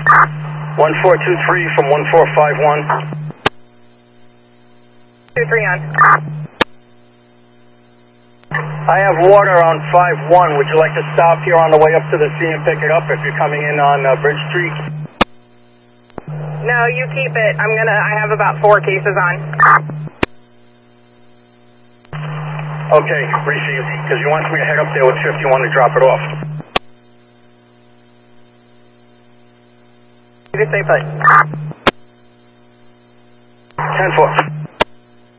1423 from 1451. 23 on. I have water on 51. Would you like to stop here on the way up to the sea and pick it up if you're coming in on Bridge Street? No, you keep it. I have about 4 cases on. Okay, appreciate it. Because you want me to head up there with 51 to drop it off. You just stay put. 10-4.